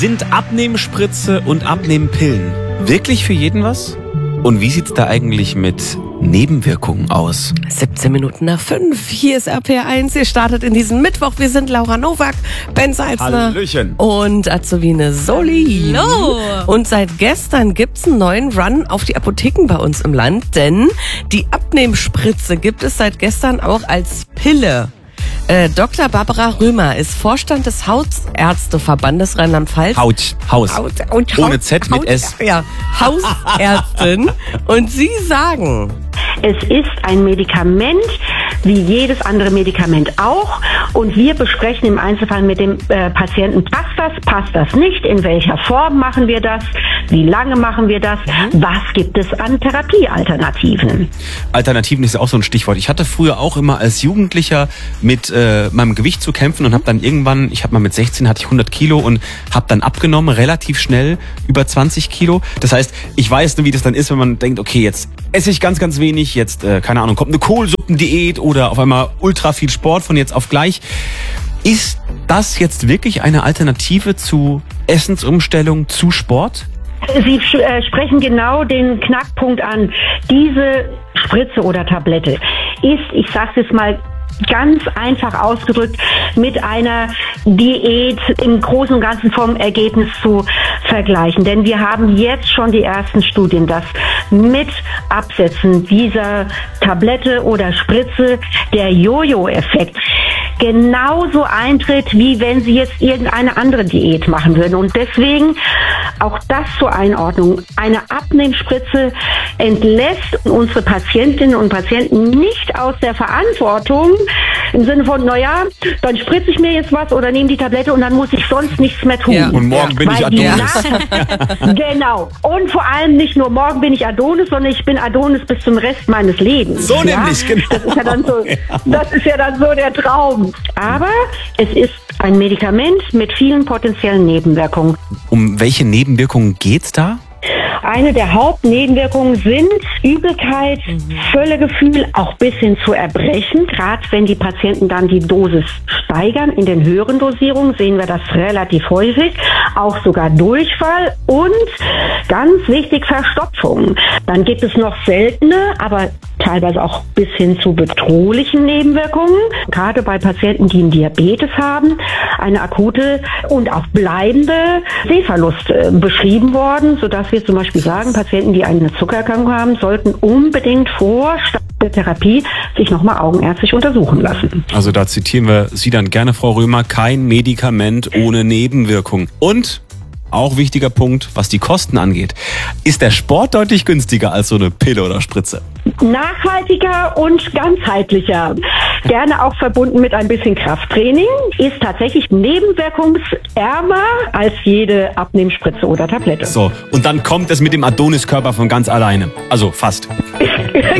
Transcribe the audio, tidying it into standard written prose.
Sind Abnehmspritze und Abnehmpillen wirklich für jeden was? Und wie sieht's da eigentlich mit Nebenwirkungen aus? 17 Minuten nach 5. Hier ist RPR1. Ihr startet in diesen Mittwoch. Wir sind Laura Nowak, Ben Salzner und Azubine Soli. Hallo. Und seit gestern gibt's einen neuen Run auf die Apotheken bei uns im Land, denn die Abnehmspritze gibt es seit gestern auch als Pille. Dr. Barbara Römer ist Vorstand des Hausärzteverbandes Rheinland-Pfalz. Haus. Ohne Z mit S. Ja, Hausärztin. Und Sie sagen: Es ist ein Medikament, wie jedes andere Medikament auch. Und wir besprechen im Einzelfall mit dem Patienten, passt das nicht, in welcher Form machen wir das, wie lange machen wir das, was gibt es an Therapiealternativen. Alternativen ist ja auch so ein Stichwort. Ich hatte früher auch immer als Jugendlicher mit meinem Gewicht zu kämpfen und habe dann irgendwann, mit 16 hatte ich 100 Kilo und habe dann abgenommen, relativ schnell, über 20 Kilo. Das heißt, ich weiß nur, wie das dann ist, wenn man denkt, okay, jetzt esse ich ganz, ganz wenig, jetzt, keine Ahnung, kommt eine Kohlsuppendiät oder auf einmal ultra viel Sport von jetzt auf gleich. Ist das jetzt wirklich eine Alternative zu Essensumstellung, zu Sport? Sie sprechen genau den Knackpunkt an. Diese Spritze oder Tablette ist, ich sage es jetzt mal ganz einfach ausgedrückt, mit einer Diät im Großen und Ganzen vom Ergebnis zu vergleichen. Denn wir haben jetzt schon die ersten Studien, dass mit Absetzen dieser Tablette oder Spritze der Jojo-Effekt genauso eintritt, wie wenn Sie jetzt irgendeine andere Diät machen würden. Und deswegen auch das zur Einordnung. Eine Abnehmspritze entlässt unsere Patientinnen und Patienten nicht aus der Verantwortung im Sinne von, dann spritze ich mir jetzt was oder nehme die Tablette und dann muss ich sonst nichts mehr tun. Ja. Und morgen bin ich Adonis. Genau. Und vor allem nicht nur morgen bin ich Adonis, sondern ich bin Adonis bis zum Rest meines Lebens. So nämlich, genau. Das ist ja dann so der Traum. Aber es ist ein Medikament mit vielen potenziellen Nebenwirkungen. Um welche Nebenwirkungen geht's da? Eine der Hauptnebenwirkungen sind Übelkeit, Völlegefühl, auch bis hin zu Erbrechen. Gerade wenn die Patienten dann die Dosis steigern, in den höheren Dosierungen sehen wir das relativ häufig. Auch sogar Durchfall und ganz wichtig Verstopfung. Dann gibt es noch seltene, aber teilweise auch bis hin zu bedrohlichen Nebenwirkungen. Gerade bei Patienten, die einen Diabetes haben, eine akute und auch bleibende Sehverlust beschrieben worden, sodass wir zum Beispiel sagen, Patienten, die eine Zuckererkrankung haben, sollten unbedingt vor Start der Therapie sich nochmal augenärztlich untersuchen lassen. Also da zitieren wir Sie dann gerne, Frau Römer, kein Medikament ohne Nebenwirkung. Und auch wichtiger Punkt, was die Kosten angeht. Ist der Sport deutlich günstiger als so eine Pille oder Spritze? Nachhaltiger und ganzheitlicher, gerne auch verbunden mit ein bisschen Krafttraining, ist tatsächlich nebenwirkungsärmer als jede Abnehmspritze oder Tablette. So, und dann kommt es mit dem Adoniskörper von ganz alleine. Also fast.